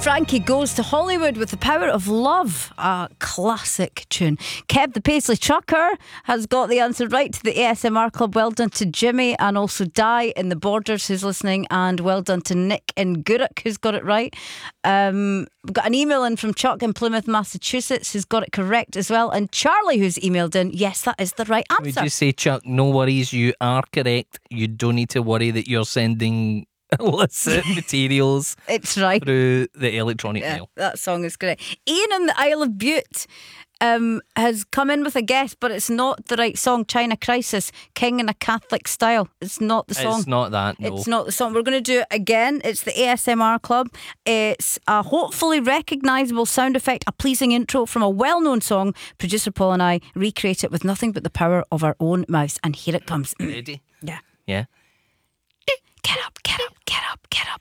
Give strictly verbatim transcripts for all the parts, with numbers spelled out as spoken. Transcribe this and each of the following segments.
Frankie Goes to Hollywood with The Power of Love, a classic tune. Kev the Paisley Trucker has got the answer right to the A S M R Club. Well done to Jimmy, and also Di in the Borders who's listening, and well done to Nick in Gourock who's got it right. Um, we've got an email in from Chuck in Plymouth, Massachusetts who's got it correct as well, and Charlie who's emailed in. Yes, that is the right answer. Would you say, Chuck, no worries, you are correct. You don't need to worry that you're sending illicit materials It's right through the electronic yeah, mail. that song is great. Ian in the Isle of Bute um, has come in with a guess, but it's not the right song. China Crisis, King in a Catholic Style. It's not the song. It's not that, no. It's not the song. We're going to do it again. It's the A S M R Club. It's a hopefully recognisable sound effect, a pleasing intro from a well-known song. Producer Paul and I recreate it with nothing but the power of our own mouths. And here it comes. Ready? Yeah. Yeah. Get up, get up, get up, get up.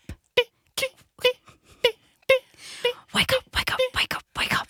Wake up, wake up, wake up, wake up.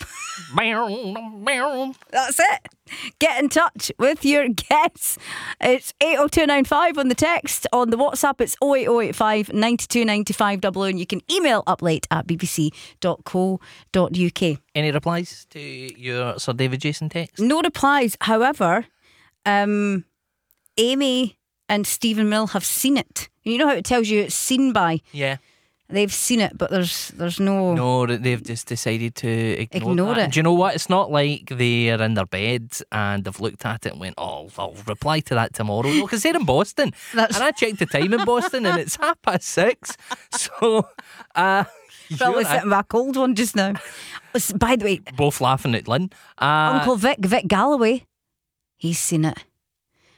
That's it. Get in touch with your guess. It's eight oh two nine five on the text. On the WhatsApp, it's oh eight oh eight five, nine two nine five double oh, and you can email uplate at b b c dot co dot u k. Any replies to your Sir David Jason text? No replies. However, um, Amy and Stephen Mill have seen it. You know how it tells you it's seen by? Yeah. They've seen it, but there's there's no... No, they've just decided to ignore, Ignore that. it. And do you know what? It's not like they're in their beds and they've looked at it and went, oh, I'll reply to that tomorrow. No, because they're in Boston. That's- And I checked the time in Boston and it's half past six. So, uh... Probably you're- sitting with a cold one just now. By the way, both laughing at Lynn. Uh, Uncle Vic, Vic Galloway, he's seen it.